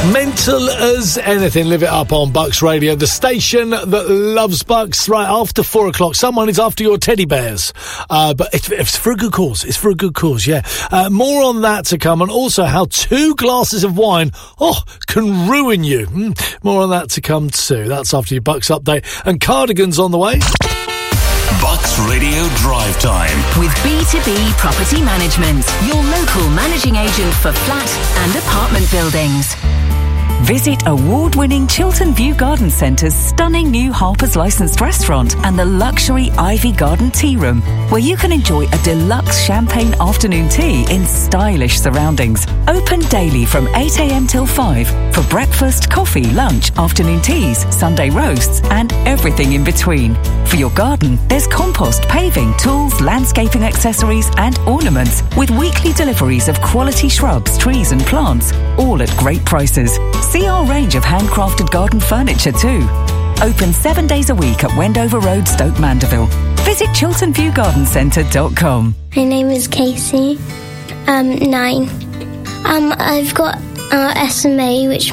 Mental as anything. Live it up on Bucks Radio, the station that loves Bucks. Right after 4 o'clock, someone is after your teddy bears, but it's for a good cause. It's for a good cause. Yeah. More on that to come, and also how 2 glasses of wine can ruin you. More on that to come too. That's after your Bucks update, and Cardigans on the way. Bucks Radio Drive Time with B2B Property Management, your local managing agent for flat and apartment buildings. Visit award-winning Chiltern View Garden Centre's stunning new Harper's licensed restaurant and the luxury Ivy Garden Tea Room, where you can enjoy a deluxe champagne afternoon tea in stylish surroundings. Open daily from 8 a.m. till 5 for breakfast, coffee, lunch, afternoon teas, Sunday roasts and everything in between. For your garden, there's compost, paving, tools, landscaping accessories and ornaments, with weekly deliveries of quality shrubs, trees and plants, all at great prices. See our range of handcrafted garden furniture too. Open 7 days a week at Wendover Road, Stoke Mandeville. Visit chilternviewgardencentre.com. My name is Casey. 9. I've got SMA, which